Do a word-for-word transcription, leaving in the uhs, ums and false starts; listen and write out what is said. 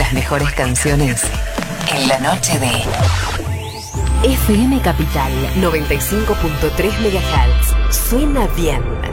las mejores canciones en la noche de F M Capital noventa y cinco punto tres megahertz. Suena bien.